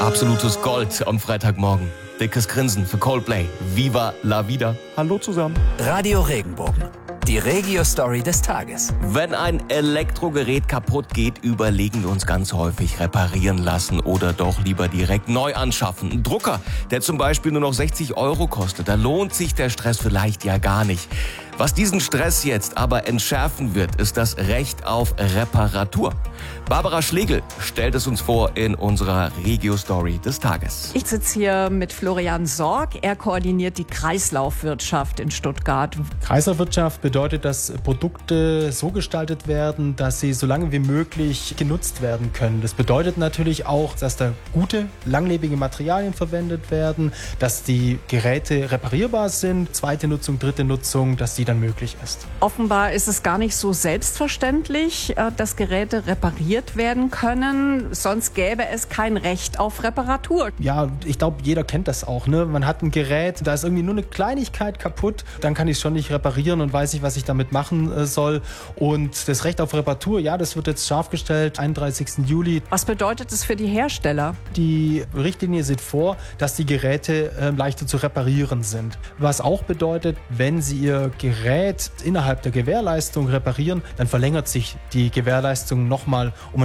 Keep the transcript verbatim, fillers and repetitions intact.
Absolutes Gold am Freitagmorgen. Dickes Grinsen für Coldplay. Viva la vida. Hallo zusammen. Radio Regenbogen. Die Regio-Story des Tages. Wenn ein Elektrogerät kaputt geht, überlegen wir uns ganz häufig reparieren lassen oder doch lieber direkt neu anschaffen. Ein Drucker, der zum Beispiel nur noch sechzig Euro kostet, da lohnt sich der Stress vielleicht ja gar nicht. Was diesen Stress jetzt aber entschärfen wird, ist das Recht auf Reparatur. Barbara Schlegel stellt es uns vor in unserer Regio-Story des Tages. Ich sitze hier mit Florian Sorg. Er koordiniert die Kreislaufwirtschaft in Stuttgart. Kreislaufwirtschaft bedeutet, dass Produkte so gestaltet werden, dass sie so lange wie möglich genutzt werden können. Das bedeutet natürlich auch, dass da gute, langlebige Materialien verwendet werden, dass die Geräte reparierbar sind, zweite Nutzung, dritte Nutzung, dass die dann möglich ist. Offenbar ist es gar nicht so selbstverständlich, dass Geräte repariert werden können. Sonst gäbe es kein Recht auf Reparatur. Ja, ich glaube, jeder kennt das auch. Ne? Man hat ein Gerät, da ist irgendwie nur eine Kleinigkeit kaputt, dann kann ich es schon nicht reparieren und weiß nicht, was ich damit machen äh, soll. Und das Recht auf Reparatur, ja, das wird jetzt scharf gestellt, einunddreißigsten Juli. Was bedeutet das für die Hersteller? Die Richtlinie sieht vor, dass die Geräte äh, leichter zu reparieren sind. Was auch bedeutet, wenn Sie Ihr Gerät innerhalb der Gewährleistung reparieren, dann verlängert sich die Gewährleistung nochmal um